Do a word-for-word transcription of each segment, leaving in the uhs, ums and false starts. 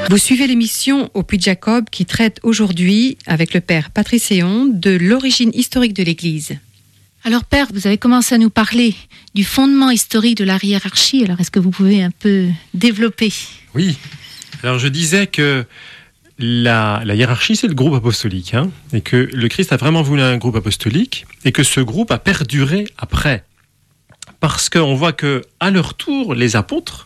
Vous suivez l'émission au Puy de Jacob qui traite aujourd'hui, avec le père Patrice Héon, de l'origine historique de l'Église. Alors père, vous avez commencé à nous parler du fondement historique de la hiérarchie. Alors est-ce que vous pouvez un peu développer ? Oui. Alors je disais que la, la hiérarchie, c'est le groupe apostolique, hein, et que le Christ a vraiment voulu un groupe apostolique, et que ce groupe a perduré après. Parce qu'on voit que, à leur tour, les apôtres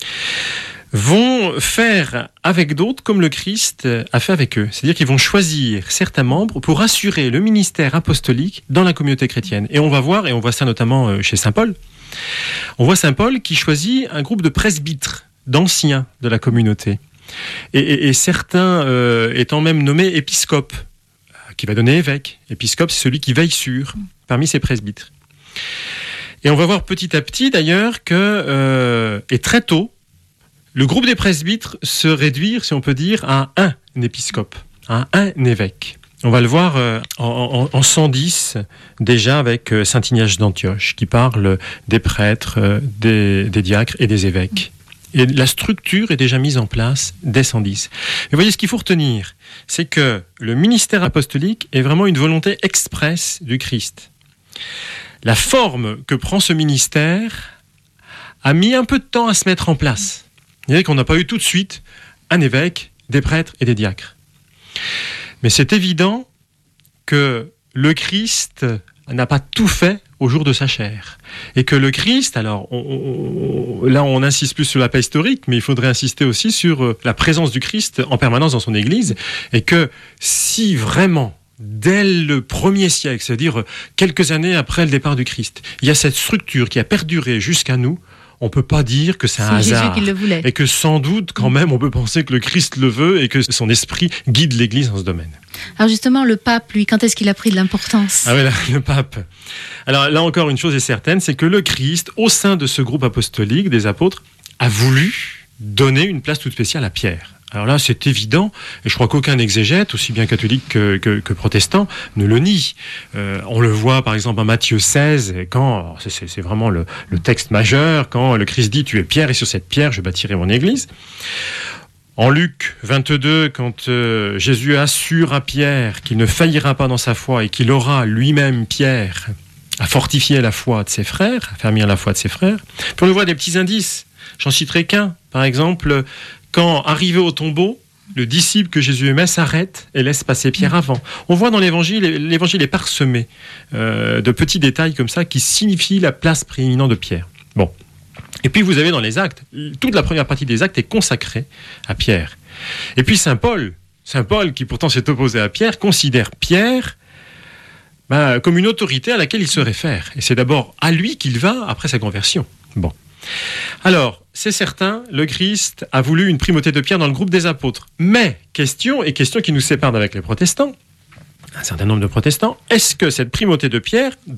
vont faire avec d'autres comme le Christ a fait avec eux. C'est-à-dire qu'ils vont choisir certains membres pour assurer le ministère apostolique dans la communauté chrétienne. Et on va voir, et on voit ça notamment chez Saint Paul, on voit Saint Paul qui choisit un groupe de presbytres, d'anciens de la communauté. Et, et, et certains euh, étant même nommés épiscopes, qui va donner évêque. Épiscope, c'est celui qui veille sur, parmi ces presbytres. Et on va voir petit à petit d'ailleurs que, euh, et très tôt, le groupe des presbytres se réduire, si on peut dire, à un épiscope, à un évêque. On va le voir euh, en, en, en cent dix, déjà avec euh, saint Ignace d'Antioche, qui parle des prêtres, euh, des, des diacres et des évêques. Et la structure est déjà mise en place dès cent dix. Mais vous voyez, ce qu'il faut retenir, c'est que le ministère apostolique est vraiment une volonté expresse du Christ. La forme que prend ce ministère a mis un peu de temps à se mettre en place. Vous voyez qu'on n'a pas eu tout de suite un évêque, des prêtres et des diacres. Mais c'est évident que le Christ n'a pas tout fait au jour de sa chair. Et que le Christ, alors on, on, là on insiste plus sur la paix historique, mais il faudrait insister aussi sur la présence du Christ en permanence dans son Église, et que si vraiment, dès le premier siècle, c'est-à-dire quelques années après le départ du Christ, il y a cette structure qui a perduré jusqu'à nous, on ne peut pas dire que c'est un c'est hasard. Jésus qui le voulait. Et que sans doute, quand même, on peut penser que le Christ le veut et que son esprit guide l'Église dans ce domaine. Alors justement, le pape, lui, quand est-ce qu'il a pris de l'importance ? Ah oui, là, le pape. Alors là encore, une chose est certaine, c'est que le Christ, au sein de ce groupe apostolique des apôtres, a voulu donner une place toute spéciale à Pierre. Alors là, c'est évident, et je crois qu'aucun exégète, aussi bien catholique que, que, que protestant, ne le nie. Euh, on le voit par exemple en Matthieu seize, quand, c'est, c'est vraiment le, le texte majeur, quand le Christ dit « Tu es Pierre, et sur cette pierre, je bâtirai mon église ». En Luc vingt-deux, quand euh, Jésus assure à Pierre qu'il ne faillira pas dans sa foi et qu'il aura lui-même, Pierre, à fortifier la foi de ses frères, à fermir la foi de ses frères. Puis on le voit des petits indices. J'en citerai qu'un. Par exemple, quand, arrivé au tombeau, le disciple que Jésus aimait s'arrête et laisse passer Pierre avant. On voit dans l'évangile, l'évangile est parsemé euh, de petits détails comme ça qui signifient la place prééminente de Pierre. Bon. Et puis vous avez dans les actes, toute la première partie des actes est consacrée à Pierre. Et puis Saint Paul, Saint Paul qui pourtant s'est opposé à Pierre, considère Pierre ben, comme une autorité à laquelle il se réfère. Et c'est d'abord à lui qu'il va après sa conversion. Bon. Alors, c'est certain, le Christ a voulu une primauté de Pierre dans le groupe des apôtres. Mais, question, et question qui nous sépare d'avec les protestants, un certain nombre de protestants, est-ce que cette primauté de Pierre